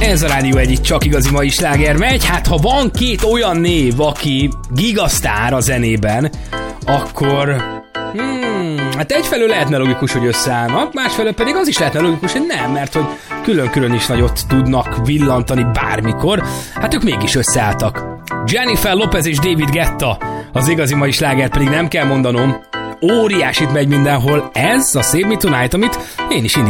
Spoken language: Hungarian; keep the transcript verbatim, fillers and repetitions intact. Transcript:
Ez a Rádió egyik csak igazi mai sláger megy. Hát ha van két olyan név, aki gigasztár a zenében, akkor... Hmm, hát egyfelől lehetne logikus, hogy összeállnak, másfelől pedig az is lehetne logikus, hogy nem, mert hogy külön-külön is nagyot tudnak villantani bármikor. Hát ők mégis összeálltak. Jennifer Lopez és David Guetta, az igazi mai sláger pedig nem kell mondanom, óriásit megy mindenhol. Ez a Save Me Tonight, amit én is